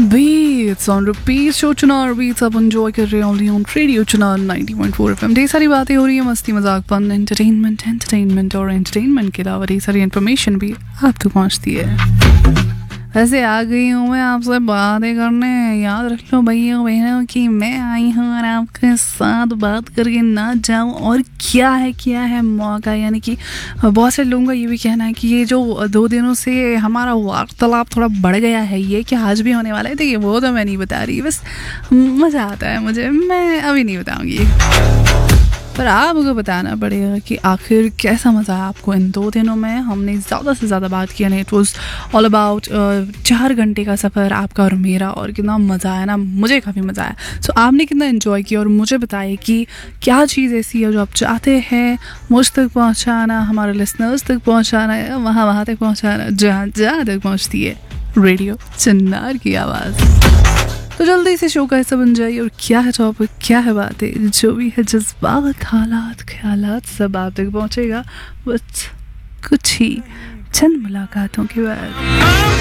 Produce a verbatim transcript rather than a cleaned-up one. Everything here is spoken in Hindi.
Beats on repeat show Chunar beats आप एंजॉय कर रहे हो on radio Chunar ninety point four FM. ढेर सारी बातें हो रही है, मस्ती मजाक फन एंटरटेनमेंट एंटरटेनमेंट और एंटरटेनमेंट के अलावा ढेर सारी इन्फॉर्मेशन भी आप तक पहुंचती है। वैसे आ गई हूँ मैं आपसे बातें करने। याद रख लो भैया बहनों कि मैं आई हूँ और आपके साथ बात करके ना जाऊँ। और क्या है क्या है मौका, यानी कि बहुत से लोगों का ये भी कहना है कि ये जो दो दिनों से हमारा वार्तालाप थोड़ा बढ़ गया है, ये क्या आज भी होने वाला है। देखिए वो तो मैं नहीं बता रही, बस मज़ा आता है मुझे, मैं अभी नहीं बताऊँगी, पर आपको बताना पड़ेगा कि आखिर कैसा मज़ा है आपको इन दो दिनों में। हमने ज़्यादा से ज़्यादा बात किया नहीं, इट वॉज ऑल अबाउट चार घंटे का सफ़र आपका और मेरा, और कितना मज़ा आया ना, मुझे काफ़ी मज़ा आया। सो so, आपने कितना एंजॉय किया और मुझे बताइए कि क्या चीज़ ऐसी है जो आप चाहते हैं मुझ तक पहुँचाना, हमारे लिसनर्स तक पहुँचाना, या वहाँ वहाँ तक पहुँचाना जहाँ जहाँ तक पहुँचती है रेडियो चन्नार की आवाज़। तो जल्दी से शो का हिस्सा बन जाइए। और क्या है टॉपिक, क्या है बातें, जो भी है जज्बात हालात ख्यालात सब आप तक पहुँचेगा बस कुछ ही चंद मुलाकातों के बाद।